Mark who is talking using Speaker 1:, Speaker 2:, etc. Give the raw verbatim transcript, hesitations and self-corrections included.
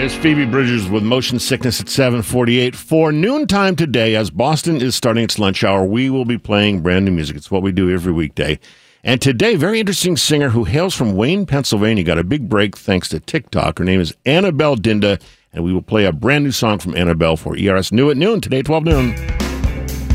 Speaker 1: It's Phoebe Bridgers with Motion Sickness at seven forty-eight. For noontime today, as Boston is starting its lunch hour, we will be playing brand new music. It's what we do every weekday. And today, very interesting singer who hails from Wayne, Pennsylvania, got a big break thanks to TikTok. Her name is Annabelle Dinda, and we will play a brand new song from Annabelle for E R S New at noon, today, twelve noon.